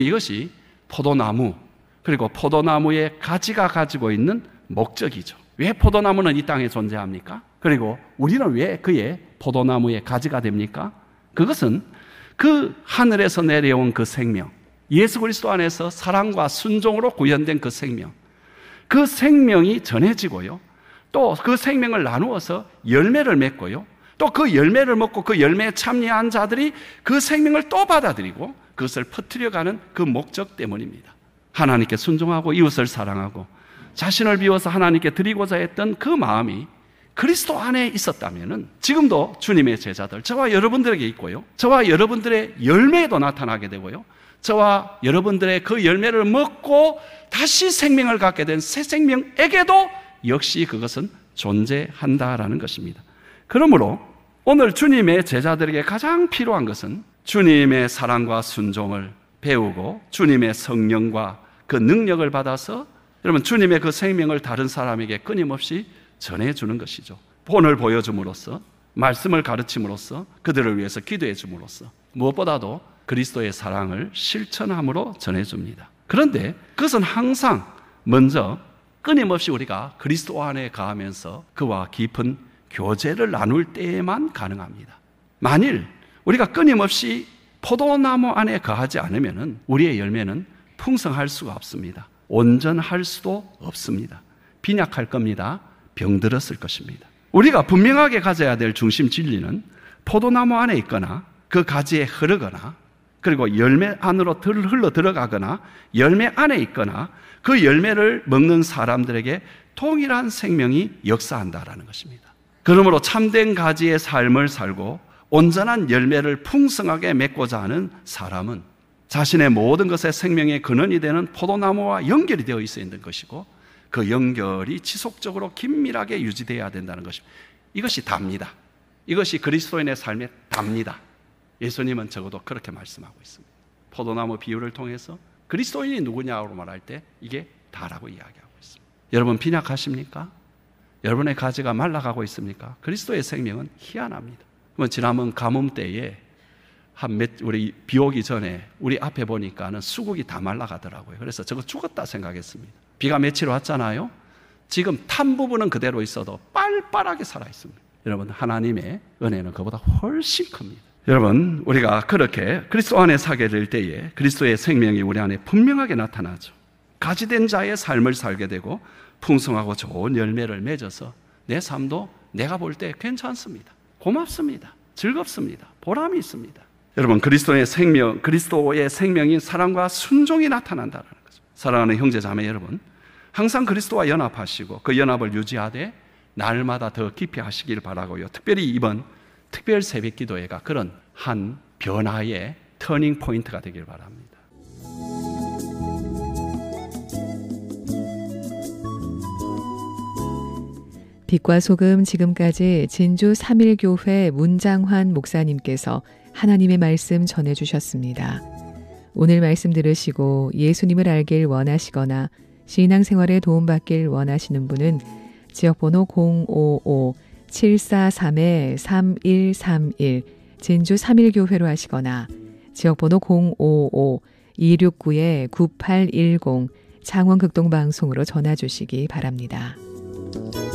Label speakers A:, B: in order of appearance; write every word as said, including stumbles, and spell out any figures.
A: 이것이 포도나무, 그리고 포도나무의 가지가 가지고 있는 목적이죠. 왜 포도나무는 이 땅에 존재합니까? 그리고 우리는 왜 그의 포도나무의 가지가 됩니까? 그것은 그 하늘에서 내려온 그 생명, 예수 그리스도 안에서 사랑과 순종으로 구현된 그 생명, 그 생명이 전해지고요. 또 그 생명을 나누어서 열매를 맺고요. 또 그 열매를 먹고 그 열매에 참여한 자들이 그 생명을 또 받아들이고 그것을 퍼뜨려가는 그 목적 때문입니다. 하나님께 순종하고 이웃을 사랑하고 자신을 비워서 하나님께 드리고자 했던 그 마음이 그리스도 안에 있었다면 지금도 주님의 제자들, 저와 여러분들에게 있고요. 저와 여러분들의 열매에도 나타나게 되고요. 저와 여러분들의 그 열매를 먹고 다시 생명을 갖게 된 새 생명에게도 역시 그것은 존재한다라는 것입니다. 그러므로 오늘 주님의 제자들에게 가장 필요한 것은 주님의 사랑과 순종을 배우고 주님의 성령과 그 능력을 받아서 여러분 주님의 그 생명을 다른 사람에게 끊임없이 전해주는 것이죠. 본을 보여줌으로써, 말씀을 가르침으로써, 그들을 위해서 기도해 줌으로써 무엇보다도 그리스도의 사랑을 실천함으로 전해줍니다. 그런데 그것은 항상 먼저 끊임없이 우리가 그리스도 안에 가하면서 그와 깊은 교제를 나눌 때에만 가능합니다. 만일 우리가 끊임없이 포도나무 안에 거하지 않으면 우리의 열매는 풍성할 수가 없습니다. 온전할 수도 없습니다. 빈약할 겁니다. 병들었을 것입니다. 우리가 분명하게 가져야 될 중심 진리는 포도나무 안에 있거나 그 가지에 흐르거나 그리고 열매 안으로 흘러 들어가거나 열매 안에 있거나 그 열매를 먹는 사람들에게 동일한 생명이 역사한다라는 것입니다. 그러므로 참된 가지의 삶을 살고 온전한 열매를 풍성하게 맺고자 하는 사람은 자신의 모든 것의 생명의 근원이 되는 포도나무와 연결이 되어 있어야 되는 것이고 그 연결이 지속적으로 긴밀하게 유지되어야 된다는 것입니다. 이것이 답니다. 이것이 그리스도인의 삶의 답니다. 예수님은 적어도 그렇게 말씀하고 있습니다. 포도나무 비유를 통해서 그리스도인이 누구냐고 말할 때 이게 다라고 이야기하고 있습니다. 여러분 빈약하십니까? 여러분의 가지가 말라가고 있습니까? 그리스도의 생명은 희한합니다. 지난번 가뭄 때에 한 몇, 우리 비 오기 전에 우리 앞에 보니까는 수국이 다 말라가더라고요. 그래서 저거 죽었다 생각했습니다. 비가 며칠 왔잖아요. 지금 탄 부분은 그대로 있어도 빨빨하게 살아있습니다. 여러분 하나님의 은혜는 그보다 훨씬 큽니다. 여러분 우리가 그렇게 그리스도 안에 사게 될 때에 그리스도의 생명이 우리 안에 분명하게 나타나죠. 가지된 자의 삶을 살게 되고 풍성하고 좋은 열매를 맺어서 내 삶도 내가 볼 때 괜찮습니다. 고맙습니다. 즐겁습니다. 보람이 있습니다. 여러분 그리스도의 생명, 그리스도의 생명인 사랑과 순종이 나타난다는 거죠. 사랑하는 형제 자매 여러분, 항상 그리스도와 연합하시고 그 연합을 유지하되 날마다 더 깊이 하시길 바라고요. 특별히 이번 특별 새벽 기도회가 그런 한 변화의 터닝 포인트가 되길 바랍니다.
B: 빛과 소금 지금까지 진주 삼일교회 문장환 목사님께서 하나님의 말씀 전해주셨습니다. 오늘 말씀 들으시고 예수님을 알길 원하시거나 신앙생활에 도움받길 원하시는 분은 지역번호 공오오 칠사삼 삼일삼일 진주 삼일교회로 하시거나 지역번호 공오오 이육구 구팔일공 창원극동방송으로 전화 주시기 바랍니다.